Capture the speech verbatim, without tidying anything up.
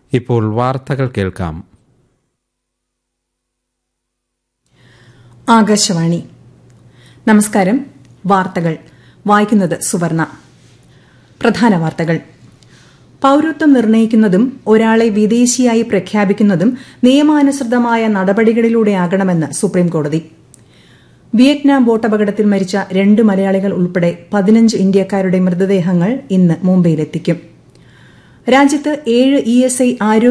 ഇപ്പോൾ വാർത്തകൾ കേൾക്കാം. ആകാശവാണി. നമസ്കാരം. വാർത്തകൾ വായിക്കുന്നത് സുവർണ. പ്രധാന വാർത്തകൾ. പൌരത്വം നിർണ്ണയിക്കുന്നതും ഒരാളെ വിദേശിയായി പ്രഖ്യാപിക്കുന്നതും നിയമാനുസൃതമായ നടപടികളിലൂടെയാകണമെന്ന് സുപ്രീംകോടതി. വിയറ്റ്നാം ബോട്ടപകടത്തിൽ മരിച്ച രണ്ട് മലയാളികൾ ഉൾപ്പെടെ പതിനഞ്ച് ഇന്ത്യക്കാരുടെ മൃതദേഹങ്ങൾ ഇന്ന് മുംബൈയിലെത്തിക്കും. രാജ്യത്ത് ഏഴ് ഇ എസ് ഐ ആരോഗ്യ